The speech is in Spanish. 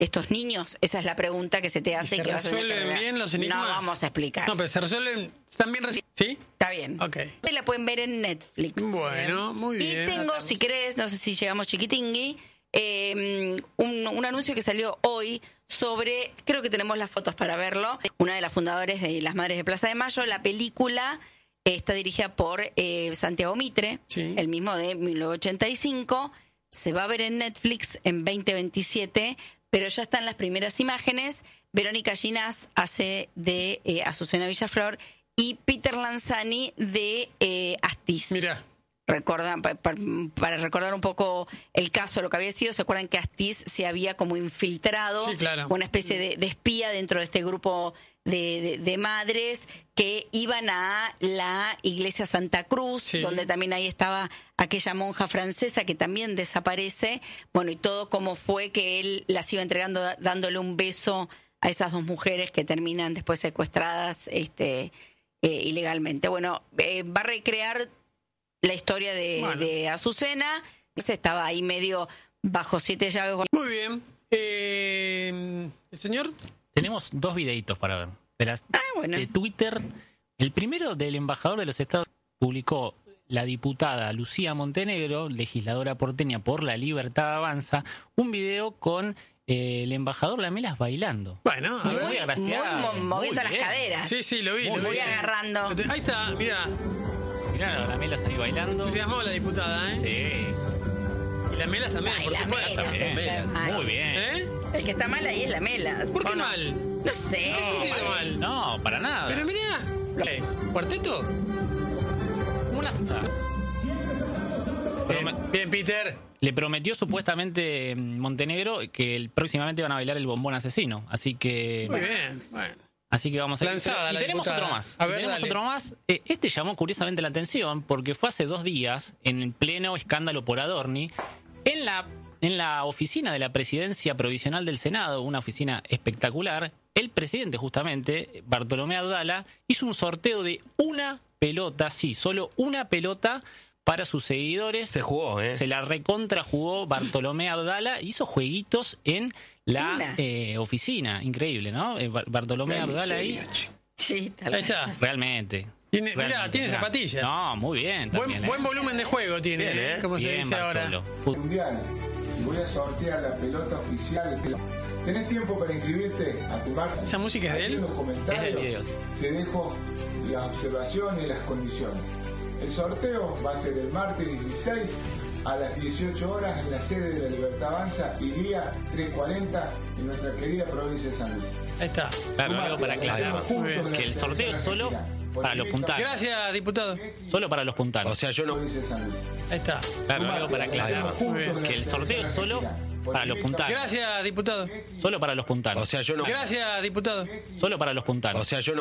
estos niños? Esa es la pregunta que se te hace. ¿Se resuelven bien los enigmas? No vamos a explicar. No, pero se resuelven... ¿Están bien resueltos? ¿Sí? Está bien. Ok. La pueden ver en Netflix. Bueno, muy bien. Y tengo, si querés, no sé si llegamos chiquitingui, un anuncio que salió hoy sobre, creo que tenemos las fotos para verlo, una de las fundadoras de las Madres de Plaza de Mayo. La película está dirigida por Santiago Mitre, Sí. el mismo de 1985. Se va a ver en Netflix en 2027, pero ya están las primeras imágenes. Verónica Ginás hace de Azucena Villaflor y Peter Lanzani de Astiz. Mirá. Para recordar un poco el caso, lo que había sido, ¿se acuerdan que Astiz se había como infiltrado? Sí, claro. Una especie de espía dentro de este grupo de madres que iban a la iglesia Santa Cruz, Sí. donde también ahí estaba aquella monja francesa que también desaparece. Bueno, y todo como fue que él las iba entregando, dándole un beso a esas dos mujeres que terminan después secuestradas ilegalmente. Bueno, va a recrear la historia de Azucena. Se estaba ahí medio bajo 7 llaves. Muy bien. ¿El señor? Tenemos 2 videitos para ver. Bueno. De Twitter. El primero del embajador de los Estados Unidos publicó la diputada Lucía Montenegro, legisladora porteña por la Libertad Avanza, un video con el embajador Lamelas bailando. Bueno, a ver. Muy agraciado. Muy moviendo Muy las bien. caderas. Sí, lo vi. Muy agarrando. Ahí está, mirá. Mirá, Lamelas ahí bailando. Entusiasmó la diputada, ¿eh? Sí. Y la Melas también, Ay, por la supuesto. Melas, también. Ay. Muy bien. ¿Eh? El que está mal ahí es la Mela. ¿Por qué ¿O no? mal? No sé. ¿Qué sentido mal? No, para nada. Pero mirá. ¿Qué es? ¿Cuarteto? Una salsa. Bien, Peter. Le prometió supuestamente Montenegro que próximamente van a bailar el bombón asesino. Así que... Muy bien. Bueno. Así que vamos a ir. Lanzada Y la tenemos diputada. otro más. A ver, tenemos dale. otro más. Este llamó curiosamente la atención porque fue hace 2 días, en el pleno escándalo por Adorni, en la oficina de la Presidencia Provisional del Senado, una oficina espectacular. El presidente, justamente, Bartolomé Abdala, hizo un sorteo de una pelota, sí, solo una pelota para sus seguidores. Se jugó, ¿eh? Se la recontra jugó Bartolomé Abdala, hizo jueguitos en la oficina. Increíble, ¿no? Bartolomé Abdala ahí. Sí, tal Ahí vez. está. Realmente. Mirá, tiene mirá. zapatillas. No, muy bien. También, Buen volumen de juego tiene, Bien, ¿eh? como se Bien, dice Bartolo. ahora. Mundial. Voy a sortear la pelota oficial. ¿Tenés tiempo para inscribirte a tu marca? ¿Esa música es de Aquí él? en los comentarios Es del video, sí. te dejo las observaciones y las condiciones. El sorteo va a ser el martes 16 a las 18 horas en la sede de la Libertad Avanza y día 340 en nuestra querida provincia de San Luis. Ahí está. Claro, algo para aclarar. Que el sorteo es solo para los puntales. Gracias, diputado. Solo para los puntales. O sea, yo no... Provincia de San Luis. Ahí está. Claro, algo para aclarar. Que el sorteo es solo para los puntales. Gracias, diputado. Solo para los puntales. O sea, yo no... Gracias, diputado. Solo para los puntales. O sea, yo no...